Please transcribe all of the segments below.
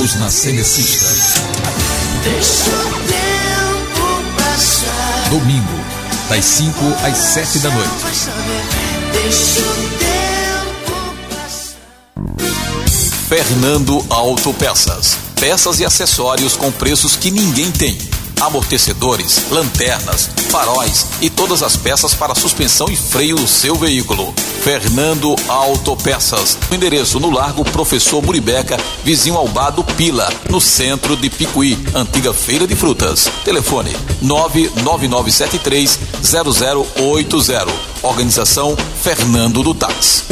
juntos na Cenecista. Deixa o tempo passar. Domingo, das 5 às 7 da noite. Deixa o tempo passar. Fernando Autopeças. Peças e acessórios com preços que ninguém tem. Amortecedores, lanternas, faróis e todas as peças para suspensão e freio do seu veículo. Fernando Autopeças. O endereço no Largo Professor Muribeca, vizinho ao Bar do Pila, no centro de Picuí, antiga Feira de Frutas. Telefone 999730080. Organização Fernando do Táxi.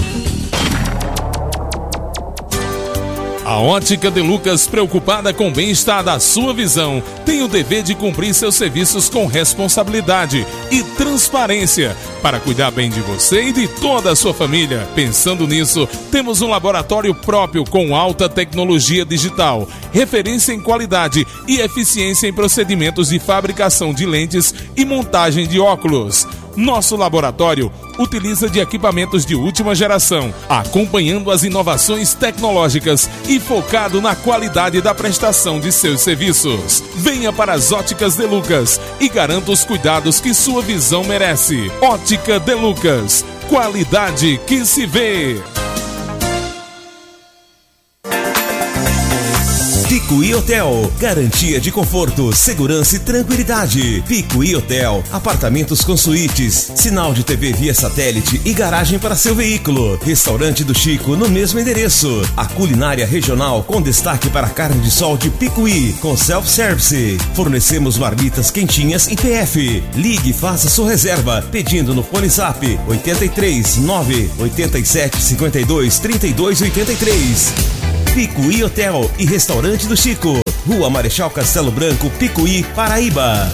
A Ótica de Lucas, preocupada com o bem-estar da sua visão, tem o dever de cumprir seus serviços com responsabilidade e transparência para cuidar bem de você e de toda a sua família. Pensando nisso, temos um laboratório próprio com alta tecnologia digital, referência em qualidade e eficiência em procedimentos de fabricação de lentes e montagem de óculos. Nosso laboratório utiliza de equipamentos de última geração, acompanhando as inovações tecnológicas e focado na qualidade da prestação de seus serviços. Venha para as Óticas de Lucas e garanta os cuidados que sua visão merece. Ótica de Lucas, qualidade que se vê. Picuí Hotel, garantia de conforto, segurança e tranquilidade. Picuí Hotel, apartamentos com suítes, sinal de TV via satélite e garagem para seu veículo. Restaurante do Chico no mesmo endereço. A culinária regional com destaque para a carne de sol de Picuí, com self-service. Fornecemos marmitas quentinhas e PF. Ligue e faça sua reserva, pedindo no Fone Zap 83 9 87 52 32 83. Picuí Hotel e Restaurante do Chico, Rua Marechal Castelo Branco, Picuí, Paraíba.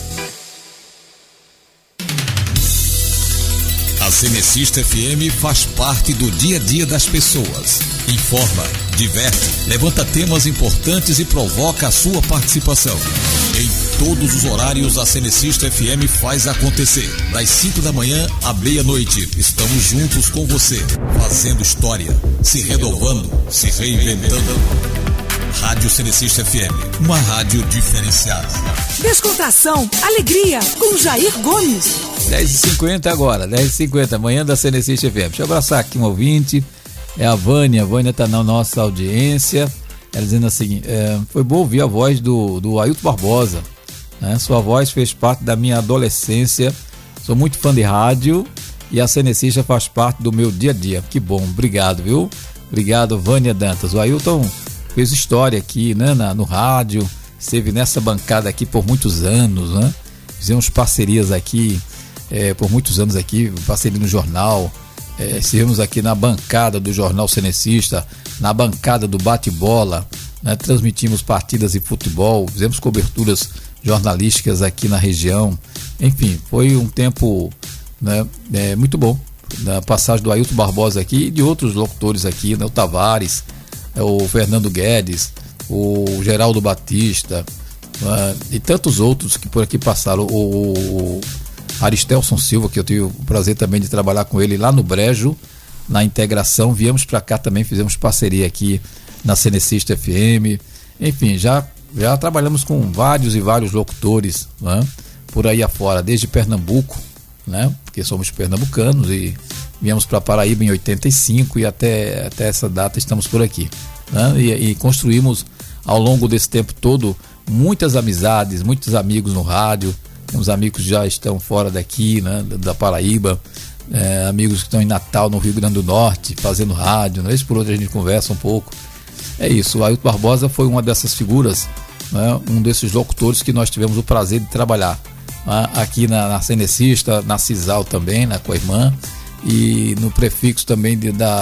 A Cenecista FM faz parte do dia a dia das pessoas. Informa, diverte, levanta temas importantes e provoca a sua participação. Em todos os horários, a Cenecista FM faz acontecer. Das 5 da manhã à meia-noite, estamos juntos com você, fazendo história, se renovando, se reinventando. Rádio Cenecista FM, uma rádio diferenciada. Descontração, alegria, com Jair Gomes. 10h50 agora, 10h50, manhã da Cenecista FM. Deixa eu abraçar aqui um ouvinte, é a Vânia está na nossa audiência. Ela dizendo assim, foi bom ouvir a voz do Ailton Barbosa, né? Sua voz fez parte da minha adolescência, sou muito fã de rádio e a Cenecista faz parte do meu dia a dia. Que bom, obrigado, viu? Obrigado, Vânia Dantas. O Ailton fez história aqui, né, no rádio, esteve nessa bancada aqui por muitos anos, né? Fizemos parcerias aqui, por muitos anos aqui, parceria no jornal, estivemos aqui na bancada do Jornal Cenecista, na bancada do Bate-Bola, né? Transmitimos partidas de futebol, fizemos coberturas jornalísticas aqui na região, enfim, foi um tempo, né, muito bom, na passagem do Ailton Barbosa aqui e de outros locutores aqui, né? O Tavares, o Fernando Guedes, o Geraldo Batista, e tantos outros que por aqui passaram, o Aristelson Silva, que eu tive o prazer também de trabalhar com ele lá no Brejo, na integração, viemos para cá também, fizemos parceria aqui na Cenecista FM, enfim, já trabalhamos com vários e vários locutores, né, por aí afora, desde Pernambuco, né, porque somos pernambucanos e viemos para Paraíba em 85 e até essa data estamos por aqui, né, e construímos ao longo desse tempo todo muitas amizades, muitos amigos no rádio. Temos amigos que já estão fora daqui, né, da Paraíba, amigos que estão em Natal, no Rio Grande do Norte, fazendo rádio, né, por outra a gente conversa um pouco. É isso, o Ailton Barbosa foi uma dessas figuras, né, um desses locutores que nós tivemos o prazer de trabalhar, né, aqui na Cenecista, na Cisal também, né, com a irmã, e no prefixo também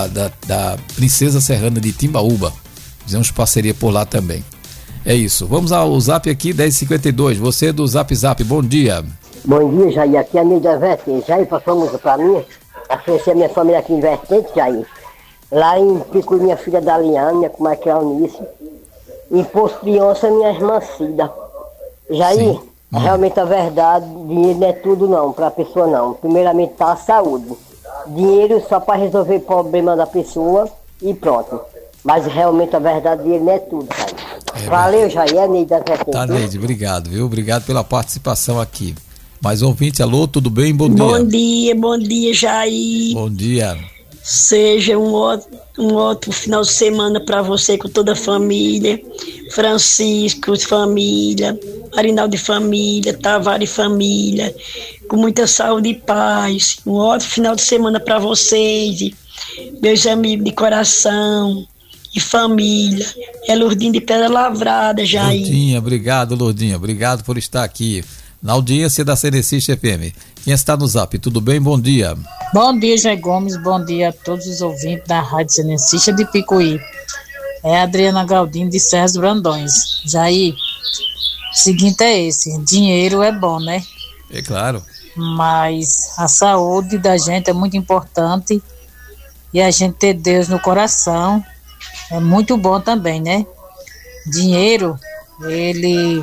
da Princesa Serrana de Timbaúba. Fizemos parceria por lá também. É isso. Vamos ao Zap aqui, 10h52. Você do Zap, bom dia. Bom dia, Jair. Aqui é a amiga Vertente. Jair, passou música pra mim. Conheci a minha família aqui em Vertente, Jair. Lá em Picuí, minha filha Daliane, minha comadre Eunice. Em Poço de Onça, minha irmã Cida. Jair, realmente a verdade, dinheiro não é tudo não, pra pessoa não. Primeiramente tá a saúde. Dinheiro só para resolver o problema da pessoa e pronto. Mas realmente a verdade, dinheiro não é tudo, Jair. Valeu, Jair, Neide da Vertente. Tá, Neide, obrigado, viu? Obrigado pela participação aqui. Mais um ouvinte, alô, tudo bem? Bom dia. Bom dia, Jair. Bom dia. Seja um ótimo final de semana para você com toda a família. Francisco, família. Marinaldo, família. Tavares, família. Com muita saúde e paz. Um ótimo final de semana para vocês, meus amigos de coração e família. É Lourdinha de Pedra Lavrada, Jair. Lourdinha, obrigado, Lourdinha. Obrigado por estar aqui na audiência da Ceneciste FM. Quem está no Zap? Tudo bem? Bom dia. Bom dia, Jair Gomes. Bom dia a todos os ouvintes da Rádio Ceneciste de Picuí. É a Adriana Galdino de Serras Brandões. Jair, o seguinte é esse: dinheiro é bom, né? É claro. Mas a saúde da gente é muito importante e a gente ter Deus no coração é muito bom também, né? Dinheiro, ele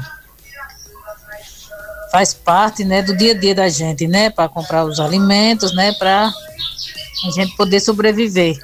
faz parte, né, do dia a dia da gente, né? Para comprar os alimentos, né? Para a gente poder sobreviver.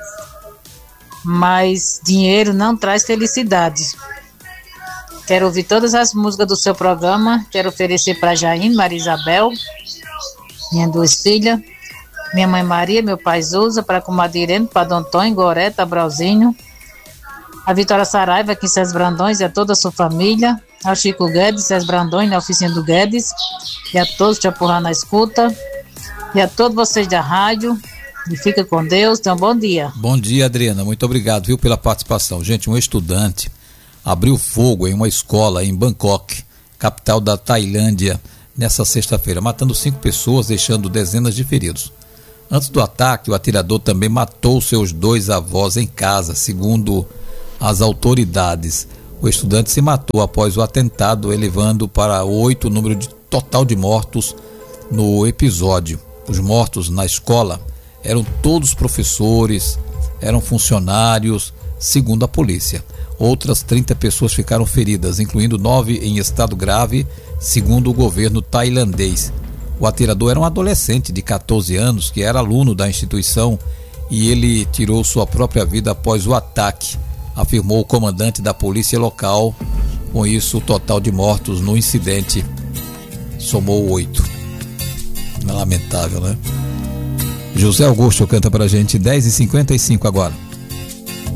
Mas dinheiro não traz felicidade. Quero ouvir todas as músicas do seu programa. Quero oferecer para Jaine, Maria Isabel, minhas 2 filhas, minha mãe Maria, meu pai Zusa, para a comadre Irene, para Dom Antônio, Goreta, Brauzinho, a Vitória Saraiva aqui em Cés Brandões e a toda a sua família, ao Chico Guedes, Cés Brandões, na oficina do Guedes, e a todos que apurrar na escuta, e a todos vocês da rádio. E fica com Deus, tenham um bom dia. Bom dia, Adriana, muito obrigado, viu, pela participação. Gente, um estudante abriu fogo em uma escola em Bangkok, capital da Tailândia, nessa sexta-feira, matando 5 pessoas, deixando dezenas de feridos. Antes do ataque, o atirador também matou seus 2 avós em casa, segundo as autoridades. O estudante se matou após o atentado, elevando para 8 o número total de mortos no episódio. Os mortos na escola eram todos professores, eram funcionários, segundo a polícia. Outras 30 pessoas ficaram feridas, incluindo 9 em estado grave, segundo o governo tailandês. O atirador era um adolescente de 14 anos que era aluno da instituição e ele tirou sua própria vida após o ataque, afirmou o comandante da polícia local. Com isso, o total de mortos no incidente somou 8. Lamentável, né? José Augusto canta pra gente 10h55 agora.